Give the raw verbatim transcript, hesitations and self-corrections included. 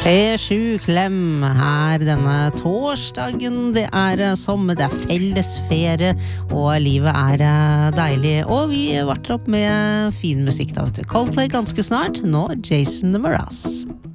P sju Klem her denne torsdagen. Det er sommer, det er fellesferie, og livet er deilig. Og vi varter opp med fin musikk da, vet du. Coldplay ganske snart, nå Jason Mraz.